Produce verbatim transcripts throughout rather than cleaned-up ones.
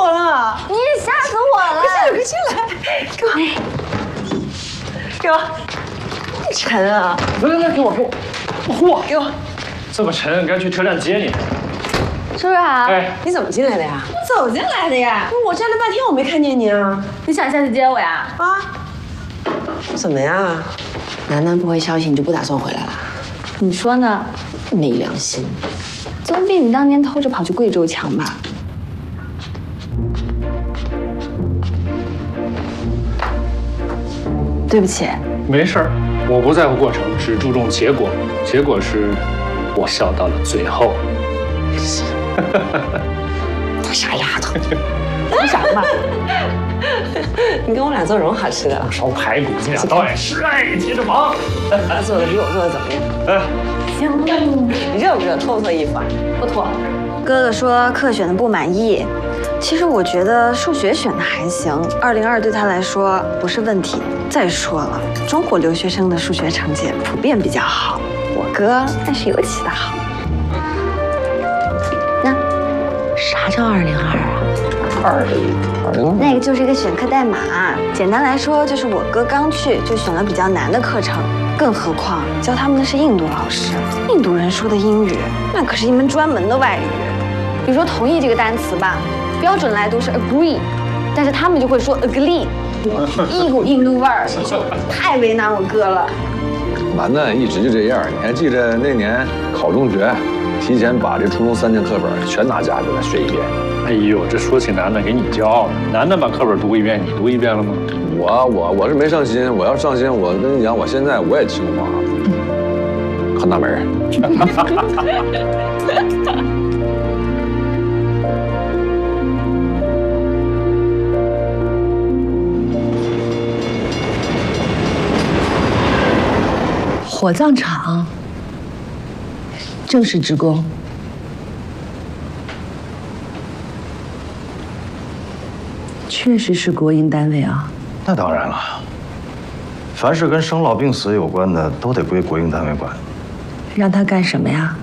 我了！ 你也吓死我了！ 快进来，快进来！给我，给我，沉啊！ 来来来，给我给我，嚯， 给我！ 这么沉，该去车站接你。 叔叔好。 哎， 你怎么进来的呀？ 走进来的呀。 我站了半天，我没看见你啊！ 你想下去接我呀？ 啊？怎么呀？楠楠不回消息，你就不打算回来了？ 你说呢？ 没良心！ 总比你当年偷着跑去贵州强吧？对不起。 没事儿，我不在乎过程，只注重结果。结果是，我笑到了最后。 大傻丫头！ 你傻吗？ 你跟我俩做什么好吃的？ 烧排骨，你俩都爱吃，哎，接着忙。 他做的比我做的怎么样？ 哎， 行。 热不热？脱不脱衣服啊？ 不脱。 哥哥说课选的不满意，其实我觉得数学选的还行，二零二对他来说不是问题。再说了，中国留学生的数学成绩普遍比较好，我哥那是尤其的好。那啥叫二零二啊？ 二二零二， 那个就是一个选课代码，简单来说就是我哥刚去就选了比较难的课程，更何况教他们的是印度老师，印度人说的英语那可是一门专门的外语。比如说同意这个单词吧，标准来读是 agree， 但是他们就会说 agree， 一股印度味儿，太为难我哥了。 楠楠一直就这样，你还记得那年考中学，提前把这初中三年课本全拿家里来学一遍。 哎呦，这说起楠楠，给你骄傲了。楠楠把课本读一遍，你读一遍了吗？ 我我我是没上心，我要上心，我跟你讲，我现在我也清华，看大门。 火葬场正式职工，确实是国营单位啊。 那当然了，凡是跟生老病死有关的，都得归国营单位管。 让他干什么呀？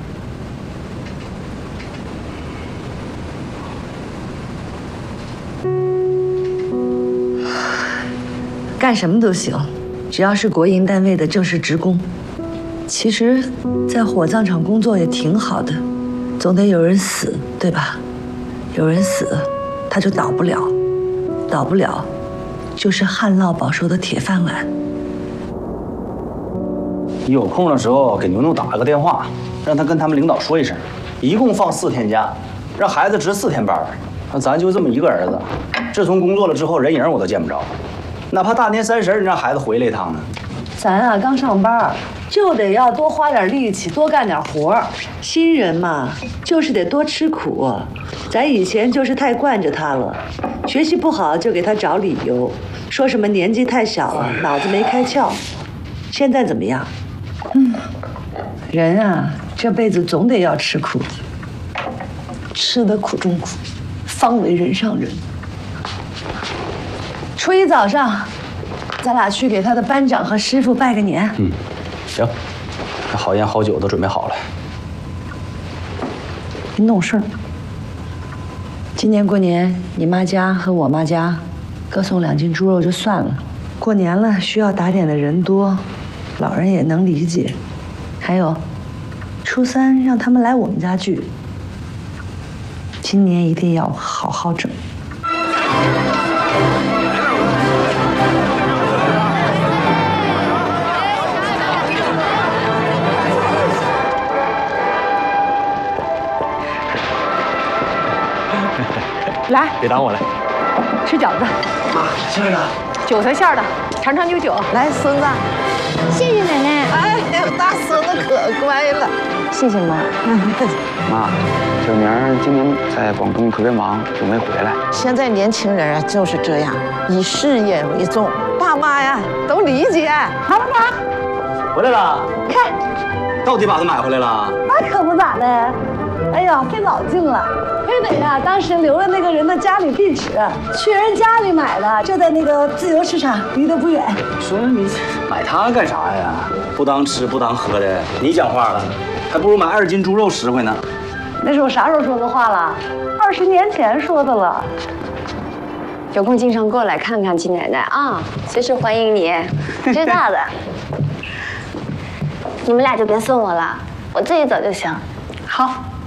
干什么都行，只要是国营单位的正式职工。其实，在火葬场工作也挺好的，总得有人死，对吧？有人死，他就倒不了，倒不了，就是旱涝保收的铁饭碗。 你有空的时候给牛牛打个电话，让他跟他们领导说一声，一共放四天假，让孩子值四天班。那咱就这么一个儿子，自从工作了之后，人影我都见不着，哪怕大年三十你让孩子回来一趟呢。 咱啊刚上班，就得要多花点力气，多干点活。新人嘛，就是得多吃苦。咱以前就是太惯着他了，学习不好就给他找理由，说什么年纪太小了，脑子没开窍。现在怎么样？嗯，人啊，这辈子总得要吃苦，吃得苦中苦，方为人上人。初一早上，咱俩去给他的班长和师傅拜个年。 嗯，行，这好烟好酒都准备好了。 别弄事儿。今年过年，你妈家和我妈家各送两斤猪肉就算了。过年了，需要打点的人多，老人也能理解。还有，初三让他们来我们家聚。今年一定要好好整。来， 别挡我来。 吃饺子。 妈，馅的， 韭菜馅的，长长久久。 来，孙子， 谢谢奶奶。 哎呀，大孙子可乖了。 谢谢妈。 妈，小明儿今年在广东特别忙，就没回来。 现在年轻人啊就是这样，以事业为重。爸妈呀都理解。 好了妈， 回来了， 看， 到底把它买回来了？ 那可不咋的。哎呀，费脑筋了，非得呀、啊，当时留了那个人的家里地址，去人家里买的，就在那个自由市场，离得不远。 说你买它干啥呀？不当吃不当喝的，你讲话了，还不如买二斤猪肉实惠呢。 那是我啥时候说的话了？二十年前说的了。 有空经常过来看看金奶奶啊，随时欢迎你，知道的。你们俩就别送我了，我自己走就行。 好。